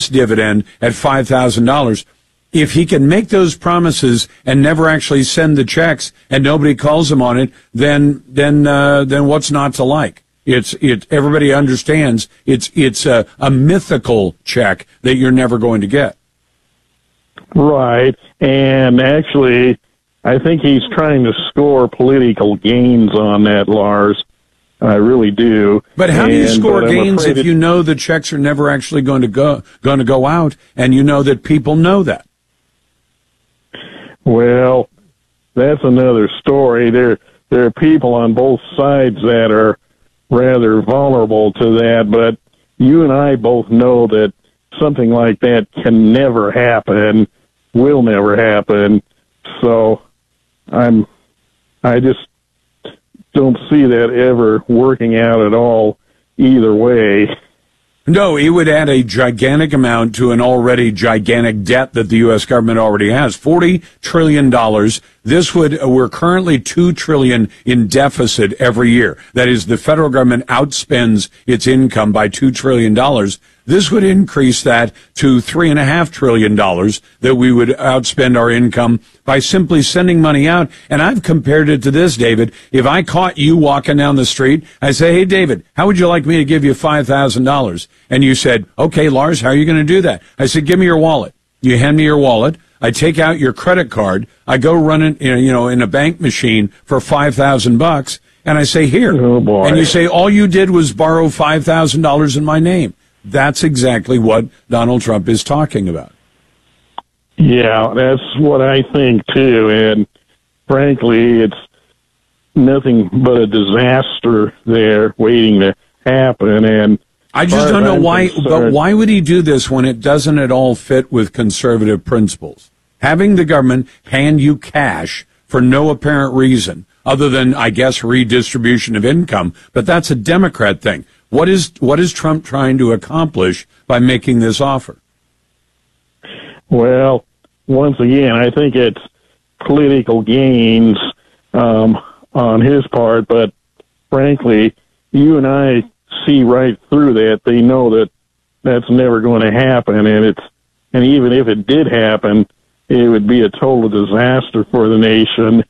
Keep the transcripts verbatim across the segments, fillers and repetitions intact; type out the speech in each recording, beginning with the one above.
dividend at five thousand dollars. If he can make those promises and never actually send the checks and nobody calls him on it, then then uh, then what's not to like? It's it. Everybody understands it's it's a, a mythical check that you're never going to get. Right, and actually, I think he's trying to score political gains on that, Lars. I really do. But how do you and, score gains if it, you know the checks are never actually going to go going to go out, and you know that people know that? Well, that's another story. There, there are people on both sides that are rather vulnerable to that, but you and I both know that something like that can never happen, will never happen. So I'm, I just don't see that ever working out at all either way. No, it would add a gigantic amount to an already gigantic debt that the U S government already has. forty trillion dollars. This would, we're currently two trillion dollars in deficit every year. That is, the federal government outspends its income by two trillion dollars. This would increase that to three and a half trillion dollars that we would outspend our income by simply sending money out. And I've compared it to this, David. If I caught you walking down the street, I say, hey, David, how would you like me to give you five thousand dollars? And you said, okay, Lars, how are you going to do that? I said, give me your wallet. You hand me your wallet. I take out your credit card. I go run it, you know, in a bank machine for five thousand bucks. And I say, here. Oh, boy. And you say, all you did was borrow five thousand dollars in my name. That's exactly what Donald Trump is talking about. Yeah, that's what I think, too. And frankly, it's nothing but a disaster there waiting to happen. And I just don't know why, but why would he do this when it doesn't at all fit with conservative principles? Having the government hand you cash for no apparent reason, other than, I guess, redistribution of income, but that's a Democrat thing. What is what is Trump trying to accomplish by making this offer? Well, once again, I think it's political gains um, on his part, but frankly, you and I see right through that. They know that that's never going to happen, and it's and even if it did happen, it would be a total disaster for the nation.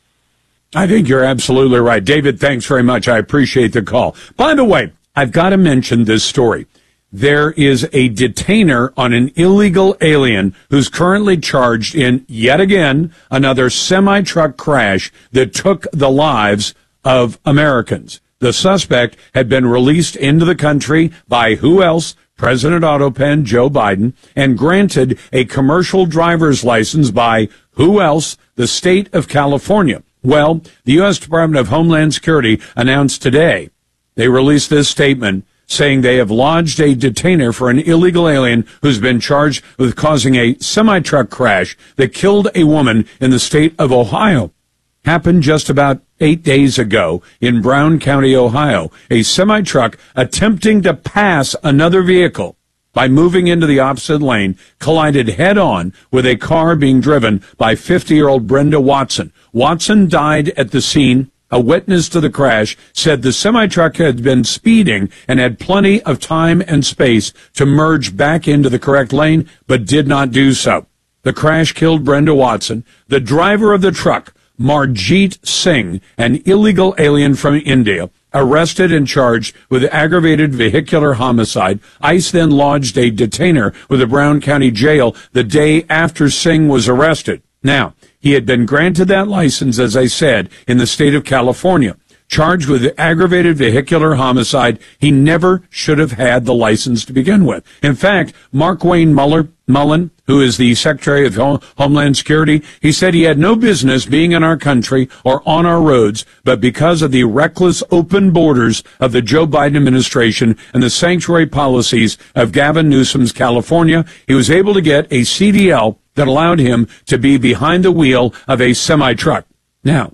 I think you're absolutely right. David, thanks very much. I appreciate the call. By the way, I've got to mention this story. There is a detainer on an illegal alien who's currently charged in, yet again, another semi-truck crash that took the lives of Americans. The suspect had been released into the country by who else? President Autopen, Joe Biden, and granted a commercial driver's license by who else? The state of California. Well, the U S Department of Homeland Security announced today they released this statement saying they have lodged a detainer for an illegal alien who's been charged with causing a semi-truck crash that killed a woman in the state of Ohio. Happened just about eight days ago in Brown County, Ohio. A semi-truck attempting to pass another vehicle by moving into the opposite lane collided head-on with a car being driven by fifty-year-old Brenda Watson. Watson died at the scene. A witness to the crash said the semi-truck had been speeding and had plenty of time and space to merge back into the correct lane, but did not do so. The crash killed Brenda Watson. The driver of the truck, Marjeet Singh, an illegal alien from India, arrested and charged with aggravated vehicular homicide. ICE then lodged a detainer with the Brown County Jail the day after Singh was arrested. Now, he had been granted that license, as I said, in the state of California. Charged with aggravated vehicular homicide, he never should have had the license to begin with. In fact, Mark Wayne Mueller, Mullen, who is the Secretary of Homeland Security, he said he had no business being in our country or on our roads, but because of the reckless open borders of the Joe Biden administration and the sanctuary policies of Gavin Newsom's California, he was able to get a C D L that allowed him to be behind the wheel of a semi-truck. Now,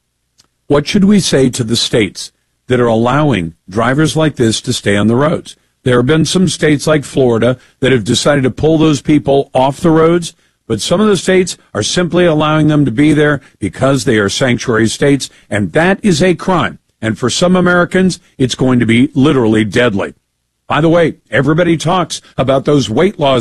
what should we say to the states that are allowing drivers like this to stay on the roads? There have been some states like Florida that have decided to pull those people off the roads, but some of the states are simply allowing them to be there because they are sanctuary states, and that is a crime. And for some Americans, it's going to be literally deadly. By the way, everybody talks about those weight loss